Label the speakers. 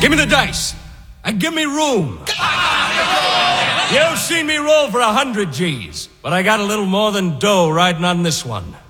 Speaker 1: Give me the dice, and give me room. You've seen me roll for 100 G's, but I got a little more than dough riding on this one.